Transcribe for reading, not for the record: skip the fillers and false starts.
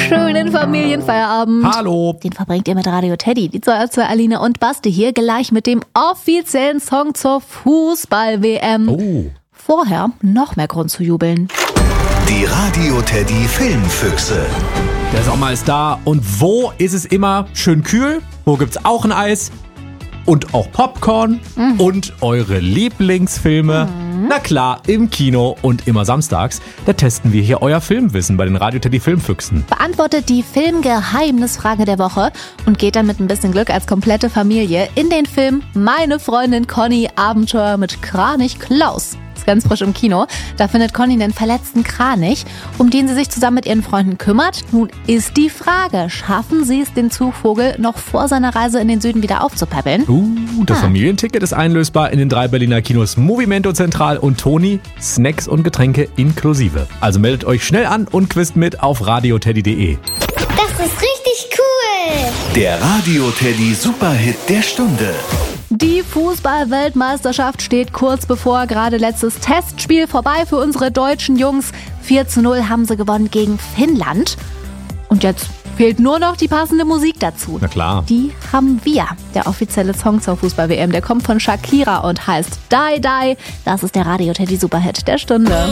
Schönen Familienfeierabend. Hallo. Den verbringt ihr mit Radio Teddy, die zwei Aline und Basti hier gleich mit dem offiziellen Song zur Fußball-WM. Oh. Vorher noch mehr Grund zu jubeln. Die Radio Teddy Filmfüchse. Der Sommer ist da und wo ist es immer schön kühl? Wo gibt's auch ein Eis? Und auch Popcorn und eure Lieblingsfilme. Na klar, im Kino und immer samstags. Da testen wir hier euer Filmwissen bei den Radio Teddy Filmfüchsen. Beantwortet die Filmgeheimnisfrage der Woche und geht dann mit ein bisschen Glück als komplette Familie in den Film Meine Freundin Conny Abenteuer mit Kranich Klaus. Ist ganz frisch im Kino. Da findet Conny einen verletzten Kranich, um den sie sich zusammen mit ihren Freunden kümmert. Nun ist die Frage, schaffen sie es, den Zugvogel noch vor seiner Reise in den Süden wieder aufzupäppeln? Das Familienticket ist einlösbar in den 3 Berliner Kinos Movimento Zentral und Toni. Snacks und Getränke inklusive. Also meldet euch schnell an und quizt mit auf radioteddy.de. Das ist richtig cool! Der Radio Teddy Superhit der Stunde. Die Fußball-Weltmeisterschaft steht kurz bevor. Gerade letztes Testspiel vorbei für unsere deutschen Jungs. 4:0 haben sie gewonnen gegen Finnland. Und jetzt fehlt nur noch die passende Musik dazu. Na klar. Die haben wir. Der offizielle Song zur Fußball-WM, der kommt von Shakira und heißt Die Die. Das ist der Radio Teddy Superhit der Stunde.